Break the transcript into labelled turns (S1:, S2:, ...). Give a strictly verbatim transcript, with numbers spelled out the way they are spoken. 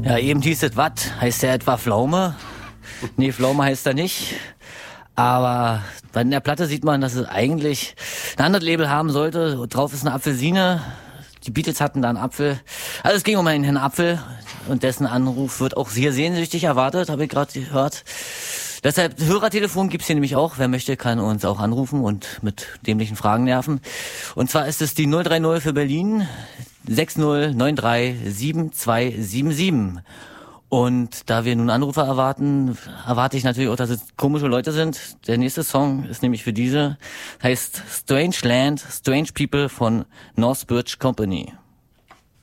S1: Ja, eben hieß es, was? Heißt der etwa Pflaume? Nee, Pflaume heißt er nicht. Aber bei der Platte sieht man, dass es eigentlich ein anderes Label haben sollte. Drauf ist eine Apfelsine. Die Beatles hatten da einen Apfel. Also es ging um einen Herrn Apfel und dessen Anruf wird auch sehr sehnsüchtig erwartet, habe ich gerade gehört. Deshalb, Hörertelefon gibt's hier nämlich auch. Wer möchte, kann uns auch anrufen und mit dämlichen Fragen nerven. Und zwar ist es die null drei null für Berlin, sechs null neun drei sieben zwei sieben sieben. Und da wir nun Anrufer erwarten, erwarte ich natürlich auch, dass es komische Leute sind. Der nächste Song ist nämlich für diese, heißt Strange Land, Strange People von North Birch Company.